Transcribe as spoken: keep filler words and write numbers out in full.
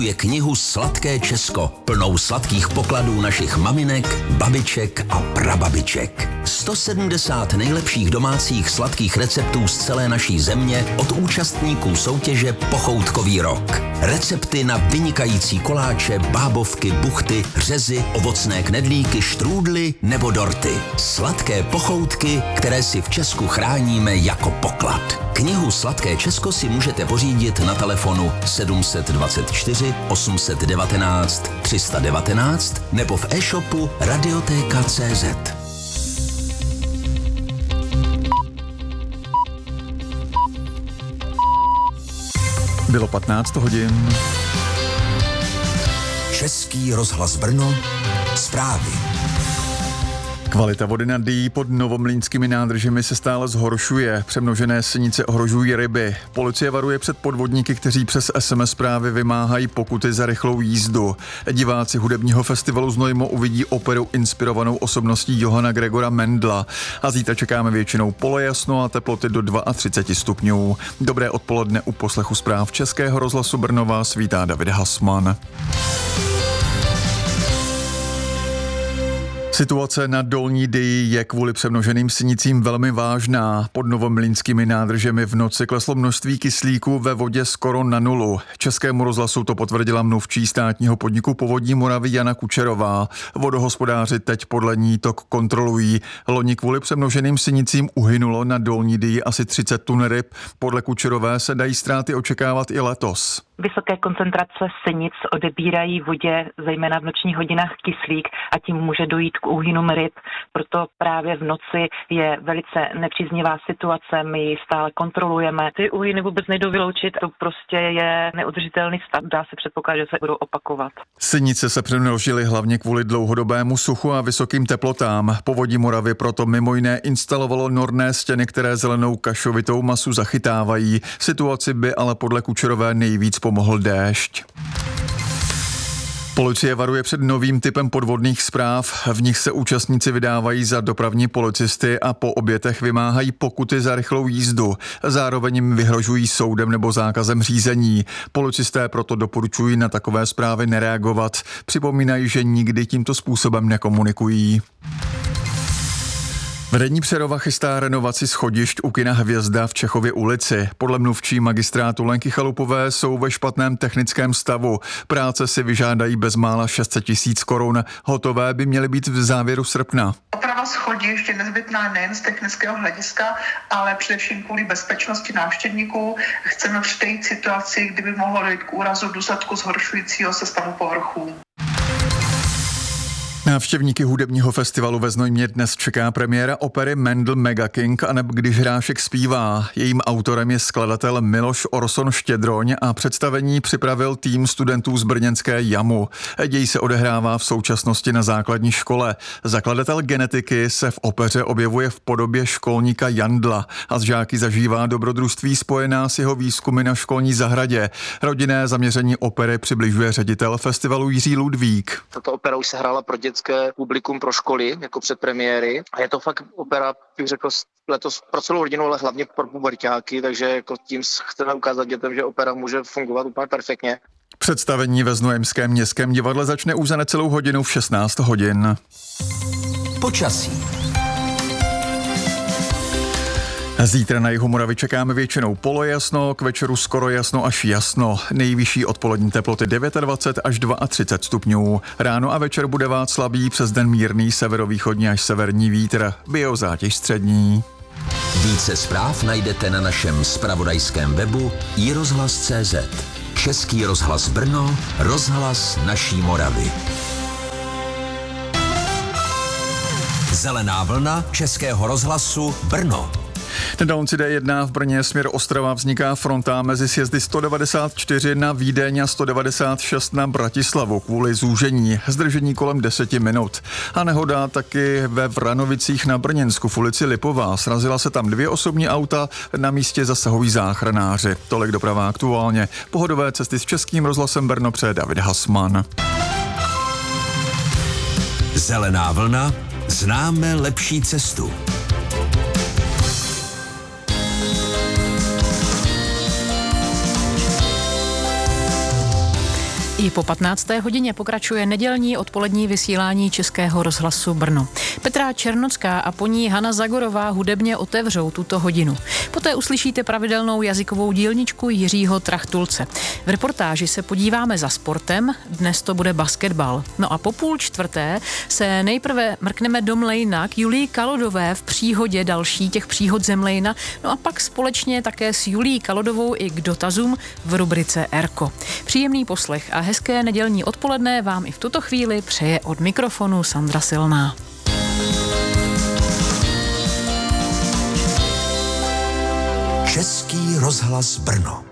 je knihu Sladké Česko, plnou sladkých pokladů našich maminek, babiček a prababiček. sto sedmdesát nejlepších domácích sladkých receptů z celé naší země od účastníků soutěže Pochoutkový rok. Recepty na vynikající koláče, bábovky, buchty, řezy, ovocné knedlíky, štrůdly nebo dorty. Sladké pochoutky, které si v Česku chráníme jako poklad. Knihu Sladké Česko si můžete pořídit na telefonu sedm set dvacet čtyři osm set devatenáct tři sta devatenáct nebo v e-shopu radiotéka tečka cé zet. Bylo patnáct hodin. Český rozhlas Brno, zprávy. Kvalita vody nad Dyjí pod novomlýnskými nádržemi se stále zhoršuje. Přemnožené sinice ohrožují ryby. Policie varuje před podvodníky, kteří přes es em es zprávy vymáhají pokuty za rychlou jízdu. Diváci hudebního festivalu Znojmo uvidí operu inspirovanou osobností Johanna Gregora Mendla. A zítra čekáme většinou polojasno a teploty do třicet dva stupňů. Dobré odpoledne u poslechu zpráv Českého rozhlasu Brno vás vítá David Hasman. Situace na Dolní Dyji je kvůli přemnoženým sinicím velmi vážná. Pod novomlýnskými nádržemi v noci kleslo množství kyslíku ve vodě skoro na nulu. Českému rozhlasu to potvrdila mluvčí státního podniku Povodí Moravy Jana Kučerová. Vodohospodáři teď podle ní tok kontrolují. Loni kvůli přemnoženým sinicím uhynulo na Dolní Dyji asi třicet tun ryb. Podle Kučerové se dají ztráty očekávat i letos. Vysoké koncentrace sinic odebírají vodě, zejména v nočních hodinách, kyslík a tím může dojít k úhynům ryb. Proto právě v noci je velice nepříznivá situace, my ji stále kontrolujeme. Ty úhyny vůbec nejdou vyloučit, to prostě je neudržitelný stav, dá se předpokládat, že se budou opakovat. Sinice se přemnožily hlavně kvůli dlouhodobému suchu a vysokým teplotám. Povodí Moravy proto mimo jiné instalovalo norné stěny, které zelenou kašovitou masu zachytávají. Situaci by ale podle Kučerové nejvíc pomohl déšť. Policie varuje před novým typem podvodných zpráv. V nich se účastníci vydávají za dopravní policisty a po obětech vymáhají pokuty za rychlou jízdu. Zároveň jim vyhrožují soudem nebo zákazem řízení. Policisté proto doporučují na takové zprávy nereagovat. Připomínají, že nikdy tímto způsobem nekomunikují. Vedení Přerova chystá renovaci schodišť u kina Hvězda v Čechově ulici. Podle mluvčí magistrátu Lenky Chalupové jsou ve špatném technickém stavu. Práce si vyžádají bezmála šest set tisíc korun. Hotové by měly být v závěru srpna. Oprava schodišť je nezbytná nejen z technického hlediska, ale především kvůli bezpečnosti návštěvníků. Chceme předejít situaci, kdyby mohlo dojít k úrazu v důsledku zhoršujícího se stavu povrchů. Návštěvníky hudebního festivalu ve Znojmě dnes čeká premiéra opery Mendl Mega King a neb Když hrášek zpívá. Jejím autorem je skladatel Miloš Orson Štědroň a představení připravil tým studentů z brněnské Jamu. Děj se odehrává v současnosti na základní škole. Zakladatel genetiky se v opeře objevuje v podobě školníka Jandla a z žáky zažívá dobrodružství spojená s jeho výzkumy na školní zahradě. Rodinné zaměření opery přibližuje ředitel festivalu Jiří Ludvík. Tato opera už se hrála pro dětské publikum, pro školy, jako předpremiéry. A je to fakt opera, bych řekl, letos pro celou rodinu, ale hlavně pro puberťáky, takže jako tím chceme ukázat dětem, že opera může fungovat úplně perfektně. Představení ve Znojemském městském divadle začne už za necelou hodinu v šestnáct hodin. Počasí. Zítra na jihu Moravy čekáme většinou polojasno, k večeru skoro jasno až jasno. Nejvyšší odpolední teploty dvacet devět až třicet dva stupňů. Ráno a večer bude vát slabý, přes den mírný severovýchodní až severní vítr. Biozátěž střední. Více zpráv najdete na našem zpravodajském webu i rozhlas tečka cé zet. Český rozhlas Brno, rozhlas naší Moravy. Zelená vlna Českého rozhlasu Brno. Na dálnici D jedna v Brně směr Ostrava vzniká fronta mezi sjezdy sto devadesát čtyři na Vídeň a sto devadesát šest na Bratislavu kvůli zúžení. Zdržení kolem deseti minut. A nehoda taky ve Vranovicích na Brněnsku v ulici Lipová. Srazila se tam dvě osobní auta, na místě zasahují záchranáři. Tolik doprava aktuálně. Pohodové cesty s Českým rozhlasem Brno přeje David Hasman. Zelená vlna, známe lepší cestu. I po patnácté hodině pokračuje nedělní odpolední vysílání Českého rozhlasu Brno. Petra Černocká a po ní Hana Zagorová hudebně otevřou tuto hodinu. Poté uslyšíte pravidelnou jazykovou dílničku Jiřího Trachtulce. V reportáži se podíváme za sportem, dnes to bude basketbal. No a po půl čtvrté se nejprve mrkneme do Mlejna k Julii Kalodové v příhodě další těch příhod ze Mlejna, no a pak společně také s Julií Kalodovou i k dotazům v rubrice Erko. Příjemný poslech a hezké nedělní odpoledne vám i v tuto chvíli přeje od mikrofonu Sandra Silná. Český rozhlas Brno.